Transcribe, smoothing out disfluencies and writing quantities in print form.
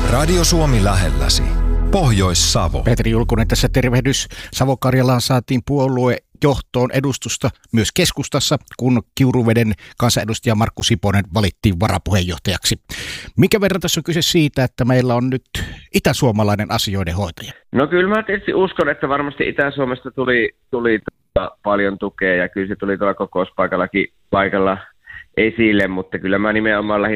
Radio Suomi lähelläsi. Pohjois-Savo. Petri Julkunen tässä tervehdys. Savo-Karjalaan saatiin puoluejohtoon edustusta myös keskustassa, kun Kiuruveden kansanedustaja Markku Siponen valittiin varapuheenjohtajaksi. Minkä verran tässä on kyse siitä, että meillä on nyt itäsuomalainen asioiden hoitaja? No kyllä mä tietysti uskon, että varmasti Itä-Suomesta tuli paljon tukea ja kyllä se tuli tuolla kokouspaikalla esille, mutta kyllä mä nimenomaan lähdin